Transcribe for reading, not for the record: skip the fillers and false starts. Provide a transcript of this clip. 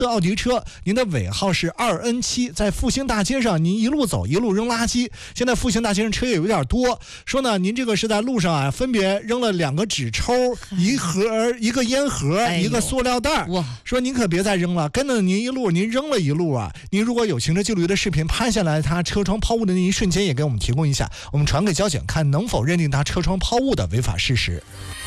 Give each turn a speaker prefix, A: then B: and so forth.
A: 的奥迪车，您的尾号是2N7，在复兴大街上您一路走一路扔垃圾。现在复兴大街上车也有点多，说呢您这个是在路上啊，分别扔了2个纸抽，一个烟盒，一个塑料袋。说您可别再扔了，跟着您一路，您扔了一路啊。您如果有行车记录仪的视频拍下来他车窗抛物的那一瞬间，也给我们提供一下，我们传给交警看能否认定他车窗抛物的违法事实。